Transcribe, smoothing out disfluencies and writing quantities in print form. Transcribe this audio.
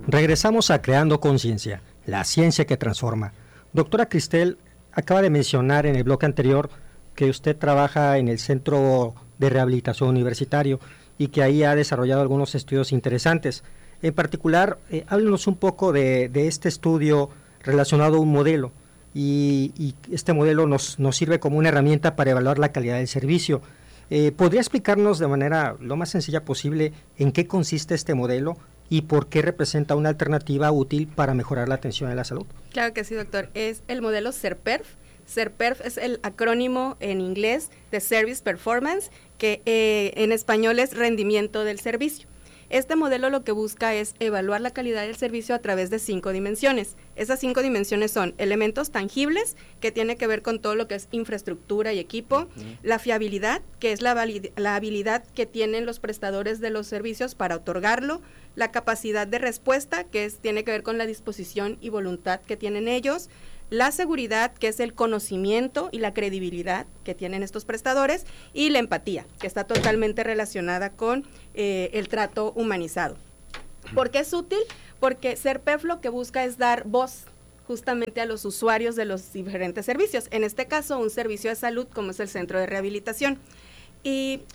Regresamos a Creando Conciencia, la ciencia que transforma. Doctora Cristel, acaba de mencionar en el bloque anterior que usted trabaja en el Centro de Rehabilitación Universitario y que ahí ha desarrollado algunos estudios interesantes. En particular, háblenos un poco de este estudio relacionado a un modelo y este modelo nos sirve como una herramienta para evaluar la calidad del servicio. ¿Podría explicarnos de manera lo más sencilla posible en qué consiste este modelo y por qué representa una alternativa útil para mejorar la atención en la salud? Claro que sí, doctor. Es el modelo SERPERF. SERPERF es el acrónimo en inglés de Service Performance, que en español es rendimiento del servicio. Este modelo lo que busca es evaluar la calidad del servicio a través de 5 dimensiones. Esas 5 dimensiones son elementos tangibles, que tiene que ver con todo lo que es infraestructura y equipo, la fiabilidad, que es la habilidad que tienen los prestadores de los servicios para otorgarlo, la capacidad de respuesta, que tiene que ver con la disposición y voluntad que tienen ellos, la seguridad, que es el conocimiento y la credibilidad que tienen estos prestadores, y la empatía, que está totalmente relacionada con el trato humanizado. ¿Por qué es útil? Porque SERPERF lo que busca es dar voz justamente a los usuarios de los diferentes servicios, en este caso un servicio de salud como es el centro de rehabilitación. Y